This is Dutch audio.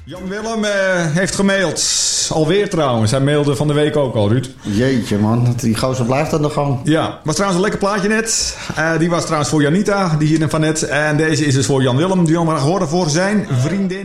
Jan Willem heeft gemaild. Alweer trouwens. Hij mailde van de week ook al, Ruud. Jeetje man, die gozer blijft aan de gang. Ja, was trouwens een lekker plaatje net. Die was trouwens voor Janita, die hier van net. En deze is dus voor Jan Willem. Die wil graag horen voor zijn vriendin.